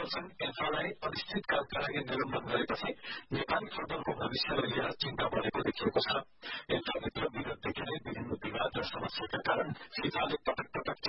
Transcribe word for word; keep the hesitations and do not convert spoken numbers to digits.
Federation एफआईलाई अनिश्चितकालका लागि निलम्बन गरेपछि नेपाली फुटबलको भविष्यलाई लिएर चिन्ता बढ़ेको देखिएको छ। एफआईभित्र विगतदेखि नै विभिन्न विवाद र समस्याका कारण फिफाले पटक पटक